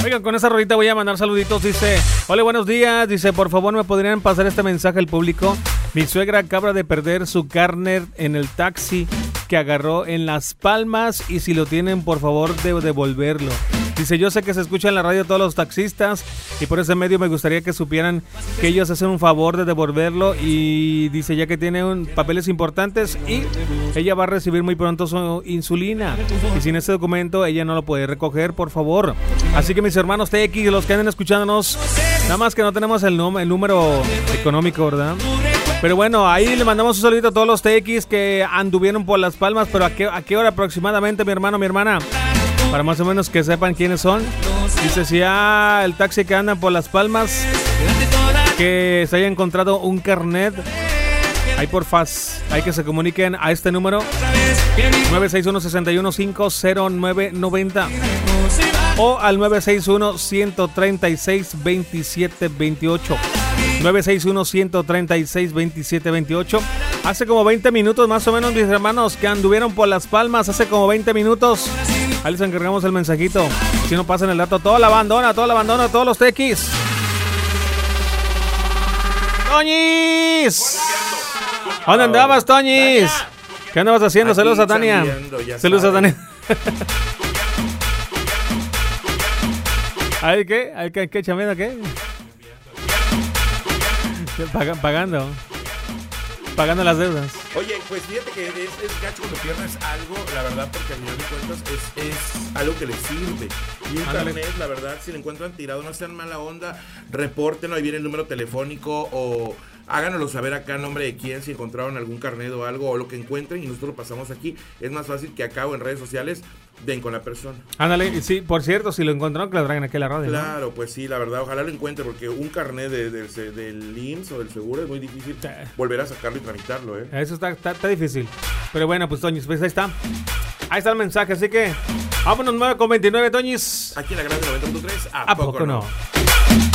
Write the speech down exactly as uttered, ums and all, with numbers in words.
Oigan, con esa rolita voy a mandar saluditos. Dice, hola, buenos días. Dice, por favor, ¿me podrían pasar este mensaje al público? Mi suegra acaba de perder su carnet en el taxi que agarró en Las Palmas y si lo tienen, por favor, de devolverlo. Dice, yo sé que se escucha en la radio todos los taxistas y por ese medio me gustaría que supieran que ellos hacen un favor de devolverlo y dice, ya que tiene un, papeles importantes y ella va a recibir muy pronto su insulina y sin ese documento ella no lo puede recoger, por favor. Así que mis hermanos T X, los que anden escuchándonos, nada más que no tenemos el, num- el número económico, ¿verdad? Pero bueno, ahí le mandamos un saludito a todos los T X que anduvieron por Las Palmas, pero ¿a qué, a qué hora aproximadamente, mi hermano, mi hermana? Para más o menos que sepan quiénes son. Dice, si ya el taxi que anda por Las Palmas, que se haya encontrado un carnet, ahí por faz, hay que se comuniquen a este número nueve seis uno, seis uno cinco, cero nueve nueve cero o al nueve seis uno, uno tres seis, dos siete dos ocho. nueve seis uno, uno tres seis, dos siete dos ocho. Hace como veinte minutos más o menos, mis hermanos, que anduvieron por Las Palmas, hace como veinte minutos. Ahí les encargamos el mensajito. Si no pasan el dato, toda la bandona, toda la bandona, todos los tequis. ¡Toñis! ¿Dónde andabas, Toñis? ¿Qué andabas haciendo? Aquí saludos a Tania. Saludos a Tania. ¿Ay qué? ¿Ay qué? ¿Qué chambeando qué? Pag- pagando. Pagando las deudas. Oye, pues fíjate que es, es gacho cuando pierdes algo, la verdad, porque al final de cuentas es, es algo que le sirve. Y un carnet, la verdad, si lo encuentran tirado, no sean mala onda, repórtenlo, ahí viene el número telefónico o háganoslo saber acá en nombre de quién, si encontraron algún carnet o algo, o lo que encuentren y nosotros lo pasamos aquí. Es más fácil que acá o en redes sociales den con la persona. Ándale, sí, por cierto, si lo encontraron, que lo traigan aquí a la radio. Claro, ¿no? pues sí, la verdad, ojalá lo encuentre, porque un carnet de, de, de, del I M S S o del seguro es muy difícil sí. volver a sacarlo y tramitarlo, ¿eh? Eso está, está, está difícil. Pero bueno, pues Toñis, pues ahí está. Ahí está el mensaje, así que vámonos nueve con veintinueve, Toñis. Aquí en la Grande noventa punto tres, ¿a, ¿A poco, poco no? no?